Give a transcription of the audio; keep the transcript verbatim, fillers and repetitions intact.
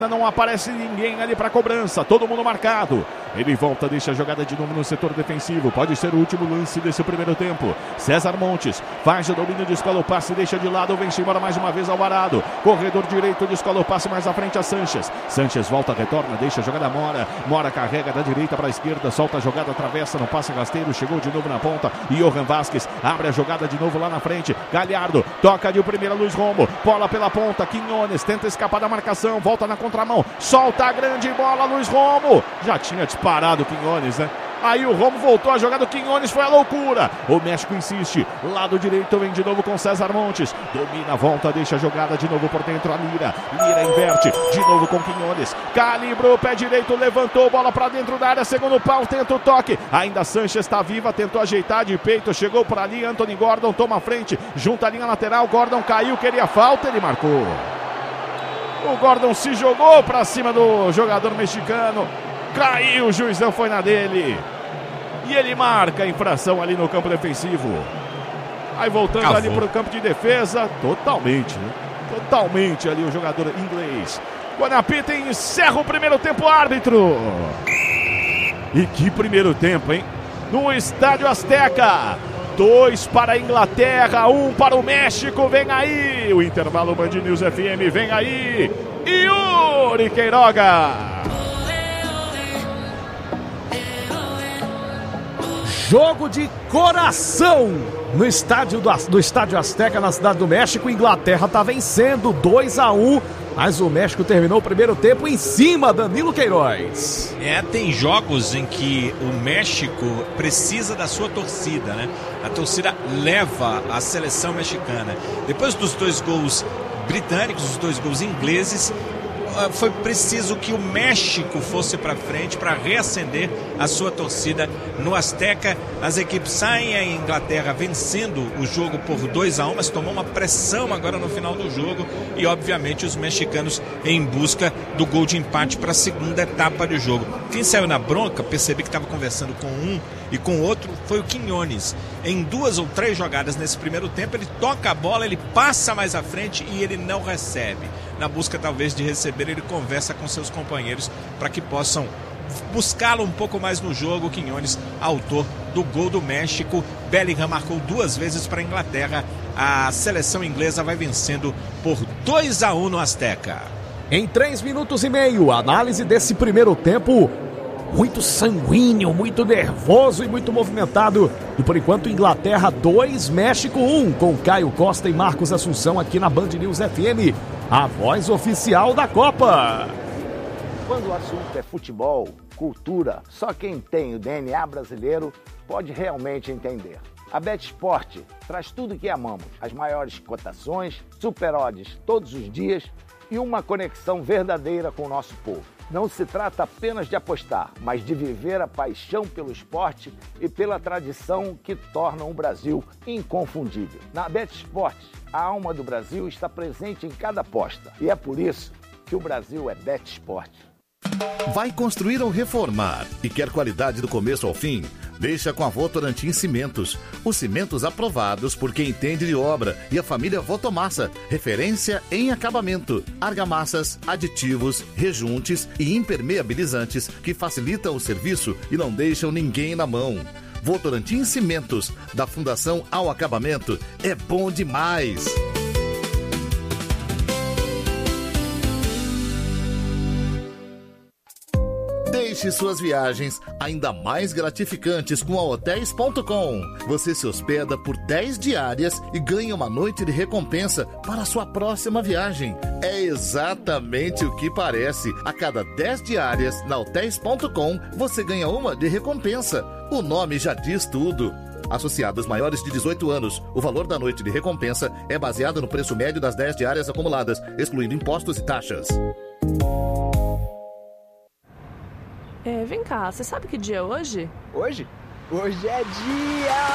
Não aparece ninguém ali para cobrança, todo mundo marcado. Ele volta, deixa a jogada de novo no setor defensivo. Pode ser o último lance desse primeiro tempo. César Montes faz o domínio de escola o passe, deixa de lado, vem-se embora mais uma vez Alvarado. Corredor direito de escola o passe mais à frente a Sanches. Sanches volta, retorna, deixa a jogada Mora. Mora carrega da direita para a esquerda, solta a jogada, atravessa no passe rasteiro, chegou de novo na ponta. Johan Vasquez abre a jogada de novo lá na frente. Galhardo toca de o primeiro Luiz Romo. Bola pela ponta, Quinones tenta escapar da marcação, volta na contramão, solta a grande bola, Luiz Romo. Já tinha disparado o Quinones, né? Aí o Romo voltou a jogada, o Quinones foi a loucura. O México insiste, lado direito vem de novo com César Montes. Domina, volta, deixa a jogada de novo por dentro a Lira. Lira inverte, de novo com Quinones. Calibrou, pé direito, levantou, bola pra dentro da área, segundo pau, tenta o toque. Ainda Sanches está viva, tentou ajeitar de peito, chegou por ali, Anthony Gordon toma a frente, junta a linha lateral, Gordon caiu, queria falta, ele marcou. O Gordon se jogou pra cima do jogador mexicano. Caiu, o juizão foi na dele. E ele marca a infração ali no campo defensivo. Aí voltando Cavou. ali pro campo de defesa. Totalmente, né? Totalmente ali o jogador inglês. Quando apita, encerra o primeiro tempo, árbitro. E que primeiro tempo, hein? No Estádio Azteca. Dois para a Inglaterra, um para o México. Vem aí o intervalo Band News F M. Vem aí Yuri Queiroga. Jogo de coração no estádio do, do Estádio Azteca, na cidade do México. Inglaterra está vencendo dois a um, mas o México terminou o primeiro tempo em cima, Danilo Queiroz. É, tem jogos em que o México precisa da sua torcida, né? A torcida leva a seleção mexicana. Depois dos dois gols britânicos, os dois gols ingleses, foi preciso que o México fosse para frente para reacender a sua torcida no Azteca. As equipes saem, a Inglaterra vencendo o jogo por dois a um, mas tomou uma pressão agora no final do jogo e obviamente os mexicanos em busca do gol de empate para a segunda etapa do jogo. Quem saiu na bronca, percebi que estava conversando com um e com o outro, foi o Quinones. Em duas ou três jogadas nesse primeiro tempo, ele toca a bola, ele passa mais à frente e ele não recebe. Na busca talvez de receber, ele conversa com seus companheiros para que possam buscá-lo um pouco mais no jogo. Quinones, autor do gol do México. Bellingham marcou duas vezes para a Inglaterra. A seleção inglesa vai vencendo por dois a um no Azteca. Em três minutos e meio, análise desse primeiro tempo. Muito sanguíneo, muito nervoso e muito movimentado. E por enquanto, Inglaterra dois, México um, com Caio Costa e Marcos Assunção aqui na Band News F M, a voz oficial da Copa. Quando o assunto é futebol, cultura, só quem tem o D N A brasileiro pode realmente entender. A BetSport traz tudo que amamos, as maiores cotações, super odds todos os dias e uma conexão verdadeira com o nosso povo. Não se trata apenas de apostar, mas de viver a paixão pelo esporte e pela tradição que tornam o Brasil inconfundível. Na BetSport, a alma do Brasil está presente em cada aposta. E é por isso que o Brasil é BetSport. Vai construir ou reformar e quer qualidade do começo ao fim? Deixa com a Votorantim Cimentos. Os cimentos aprovados por quem entende de obra e a família Votomassa. Referência em acabamento. Argamassas, aditivos, rejuntes e impermeabilizantes que facilitam o serviço e não deixam ninguém na mão. Votorantim Cimentos, da fundação ao acabamento, é bom demais! Deixe suas viagens ainda mais gratificantes com a Hotéis ponto com. Você se hospeda por dez diárias e ganha uma noite de recompensa para a sua próxima viagem. É exatamente o que parece. A cada dez diárias na Hotéis ponto com, você ganha uma de recompensa. O nome já diz tudo. Associados maiores de dezoito anos, o valor da noite de recompensa é baseado no preço médio das dez diárias acumuladas, excluindo impostos e taxas. É, vem cá, você sabe que dia é hoje? Hoje? Hoje é dia...